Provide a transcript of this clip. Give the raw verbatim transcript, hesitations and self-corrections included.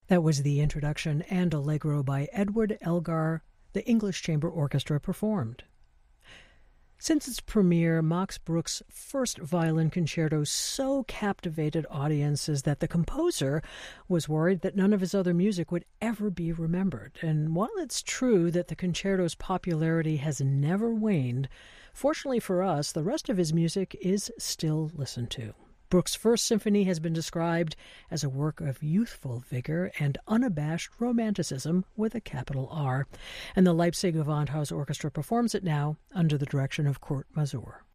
That was the introduction and Allegro by Edward Elgar, the English Chamber Orchestra performed. Since its premiere, Max Bruch's first violin concerto so captivated audiences that the composer was worried that none of his other music would ever be remembered. And while it's true that the concerto's popularity has never waned, fortunately for us, the rest of his music is still listened to. Bruch's First Symphony has been described as a work of youthful vigor and unabashed romanticism with a capital R, and the Leipzig Gewandhaus Orchestra performs it now under the direction of Kurt Masur.